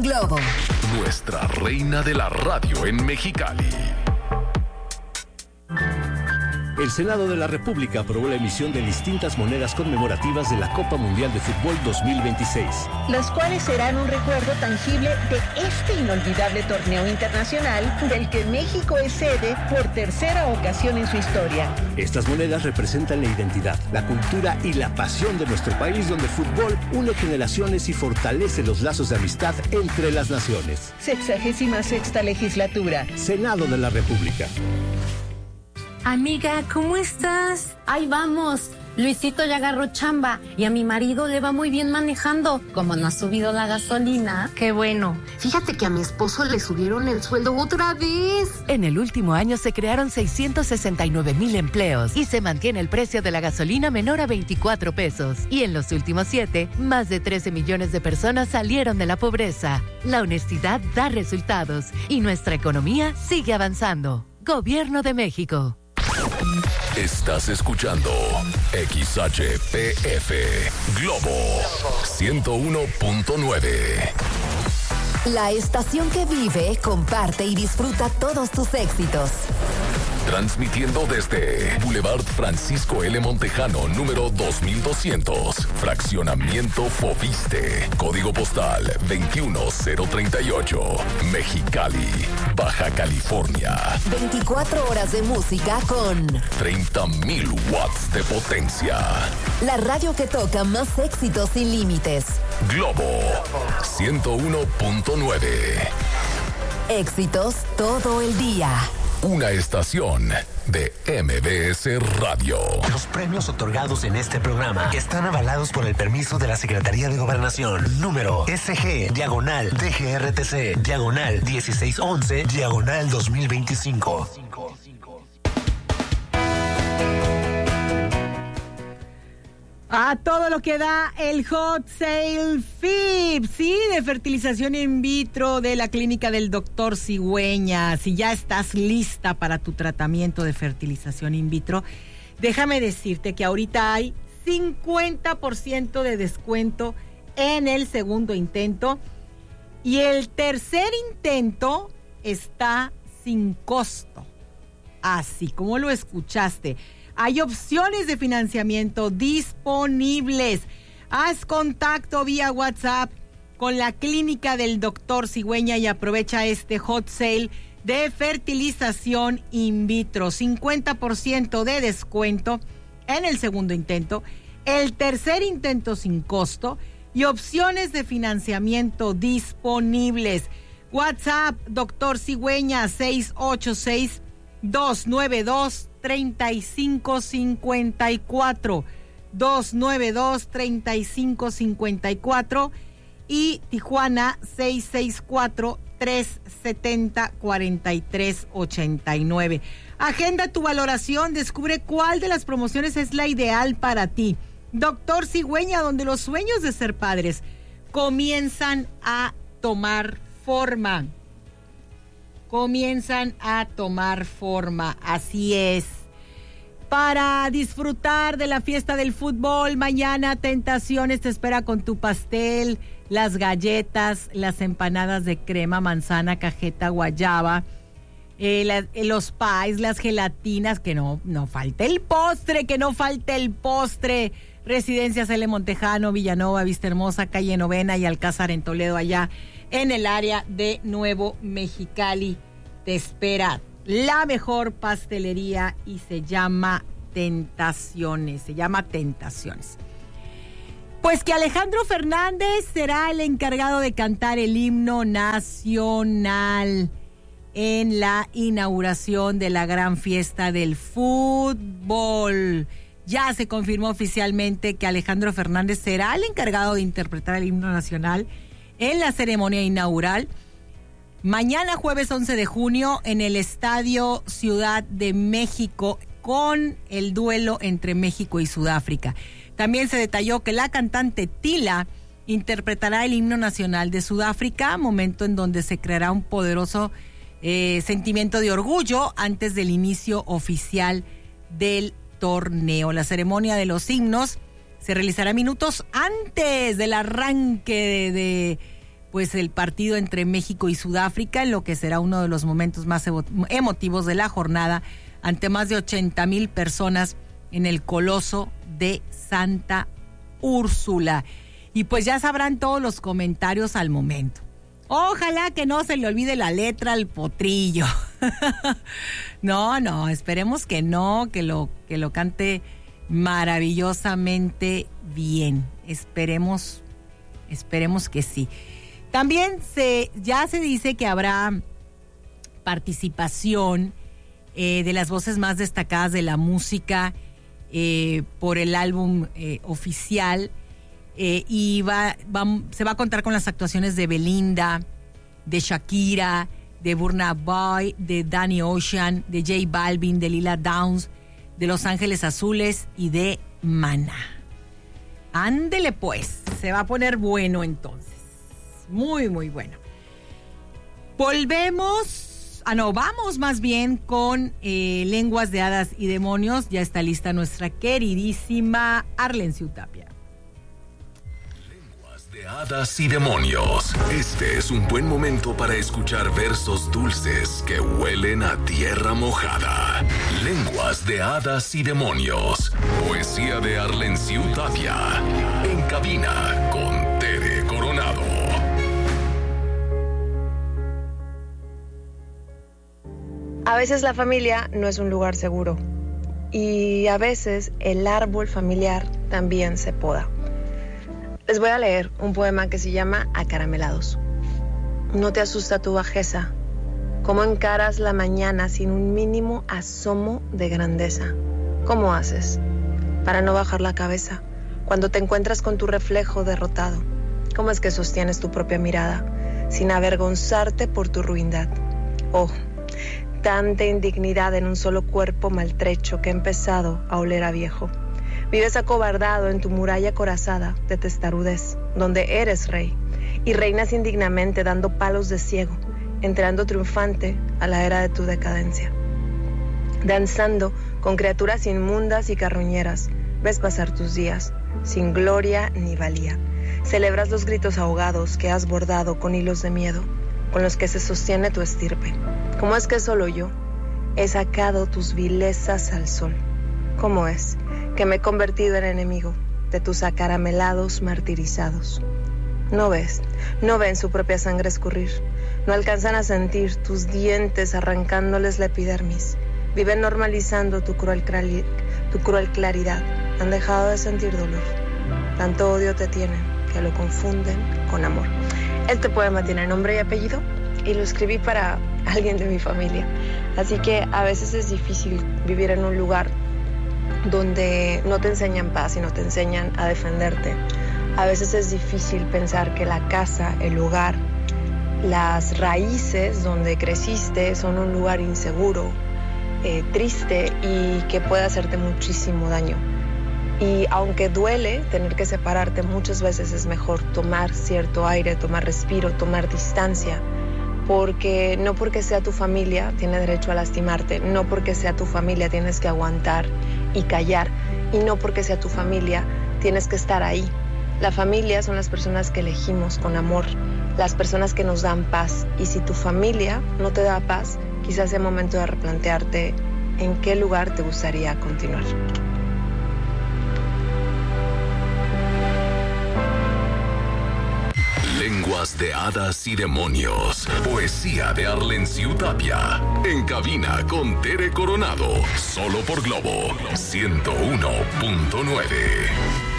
Globo. Nuestra reina de la radio en Mexicali. El Senado de la República aprobó la emisión de distintas monedas conmemorativas de la Copa Mundial de Fútbol 2026. Las cuales serán un recuerdo tangible de este inolvidable torneo internacional del que México es sede por tercera ocasión en su historia. Estas monedas representan la identidad, la cultura y la pasión de nuestro país, donde el fútbol une generaciones y fortalece los lazos de amistad entre las naciones. 66ª legislatura. Senado de la República. Amiga, ¿cómo estás? Ahí vamos. Luisito ya agarró chamba y a mi marido le va muy bien manejando. Como no ha subido la gasolina. Qué bueno. Fíjate que a mi esposo le subieron el sueldo otra vez. En el último año se crearon 669,000 empleos y se mantiene el precio de la gasolina menor a 24 pesos. Y en los últimos 7, más de 13 millones de personas salieron de la pobreza. La honestidad da resultados y nuestra economía sigue avanzando. Gobierno de México. Estás escuchando XHPF Globo 101.9. La estación que vive, comparte y disfruta todos tus éxitos. Transmitiendo desde Boulevard Francisco L. Montejano, número 2200, Fraccionamiento Foviste, Código Postal 21038, Mexicali, Baja California. 24 horas de música con 30,000 watts de potencia. La radio que toca más éxitos sin límites. Globo 101.9. Éxitos todo el día. Una estación de MBS Radio. Los premios otorgados en este programa están avalados por el permiso de la Secretaría de Gobernación. Número SG/DGRTC/1611/2025. A todo lo que da el Hot Sale FIB, sí, de fertilización in vitro de la clínica del doctor Cigüeña. Si ya estás lista para tu tratamiento de fertilización in vitro, déjame decirte que ahorita hay 50% de descuento en el segundo intento y el tercer intento está sin costo. Así como lo escuchaste. Hay opciones de financiamiento disponibles. Haz contacto vía WhatsApp con la clínica del doctor Cigüeña y aprovecha este hot sale de fertilización in vitro. 50% de descuento en el segundo intento, el tercer intento sin costo y opciones de financiamiento disponibles. WhatsApp, doctor Cigüeña, 686-292-3554, 292-3554 y Tijuana 664-370-4389. Agenda tu valoración, descubre cuál de las promociones es la ideal para ti. Doctor Cigüeña, donde los sueños de ser padres comienzan a tomar forma. Así es. Para disfrutar de la fiesta del fútbol, mañana Tentaciones te espera con tu pastel, las galletas, las empanadas de crema, manzana, cajeta, guayaba, los pies, las gelatinas, que no falte el postre, Residencias L. Montejano, Villanova, Vista Hermosa, Calle Novena y Alcázar en Toledo, allá en el área de Nuevo Mexicali. Te espera la mejor pastelería y se llama Tentaciones. Pues que Alejandro Fernández será el encargado de cantar el himno nacional en la inauguración de la gran fiesta del fútbol. Ya se confirmó oficialmente que Alejandro Fernández será el encargado de interpretar el himno nacional en la ceremonia inaugural mañana jueves 11 de junio en el Estadio Ciudad de México con el duelo entre México y Sudáfrica. También se detalló que la cantante Tila interpretará el himno nacional de Sudáfrica, momento en donde se creará un poderoso sentimiento de orgullo antes del inicio oficial del torneo. La ceremonia de los himnos se realizará minutos antes del arranque pues el partido entre México y Sudáfrica, en lo que será uno de los momentos más emotivos de la jornada, ante más de 80,000 personas en el Coloso de Santa Úrsula. Y pues ya sabrán todos los comentarios al momento. Ojalá que no se le olvide la letra al potrillo. No, esperemos que no, que lo cante maravillosamente bien. Esperemos que sí. También ya se dice que habrá participación de las voces más destacadas de la música por el álbum oficial, y se va a contar con las actuaciones de Belinda, de Shakira, de Burna Boy, de Danny Ocean, de J Balvin, de Lila Downs, de Los Ángeles Azules y de Maná. Ándele pues, se va a poner bueno entonces. Muy, muy bueno. Vamos más bien con Lenguas de Hadas y Demonios. Ya está lista nuestra queridísima Arlenciu Tapia. Lenguas de Hadas y Demonios. Este es un buen momento para escuchar versos dulces que huelen a tierra mojada. Lenguas de Hadas y Demonios. Poesía de Arlenciu Tapia. En cabina con Tere Coronado. A veces la familia no es un lugar seguro y a veces el árbol familiar también se poda. Les voy a leer un poema que se llama Acaramelados. ¿No te asusta tu bajeza? ¿Cómo encaras la mañana sin un mínimo asomo de grandeza? ¿Cómo haces para no bajar la cabeza cuando te encuentras con tu reflejo derrotado? ¿Cómo es que sostienes tu propia mirada sin avergonzarte por tu ruindad? Oh, tanta indignidad en un solo cuerpo maltrecho que ha empezado a oler a viejo. Vives acobardado en tu muralla corazada de testarudez, donde eres rey, y reinas indignamente dando palos de ciego, entrando triunfante a la era de tu decadencia. Danzando con criaturas inmundas y carroñeras, ves pasar tus días, sin gloria ni valía. Celebras los gritos ahogados que has bordado con hilos de miedo, con los que se sostiene tu estirpe. ¿Cómo es que solo yo he sacado tus vilezas al sol? ¿Cómo es que me he convertido en enemigo de tus acaramelados martirizados? No ven su propia sangre escurrir, no alcanzan a sentir tus dientes arrancándoles la epidermis. Viven normalizando tu cruel claridad, han dejado de sentir dolor. Tanto odio te tienen que lo confunden con amor. Este poema tiene nombre y apellido y lo escribí para alguien de mi familia. Así que a veces es difícil vivir en un lugar donde no te enseñan paz y no te enseñan a defenderte. A veces es difícil pensar que la casa, el hogar, las raíces donde creciste son un lugar inseguro, triste y que puede hacerte muchísimo daño. Y aunque duele tener que separarte, muchas veces es mejor tomar cierto aire, tomar respiro, tomar distancia, porque no porque sea tu familia tiene derecho a lastimarte, no porque sea tu familia tienes que aguantar y callar, y no porque sea tu familia tienes que estar ahí. La familia son las personas que elegimos con amor, las personas que nos dan paz, y si tu familia no te da paz, quizás sea momento de replantearte en qué lugar te gustaría continuar. Lenguas de Hadas y Demonios. Poesía de Arlenciu Tapia. En cabina con Tere Coronado. Solo por Globo 101.9.